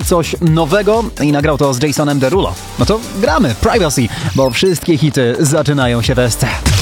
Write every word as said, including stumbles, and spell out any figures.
coś nowego i nagrał to z Jasonem Derulo. No to gramy Privacy, bo wszystkie hity zaczynają się w S C.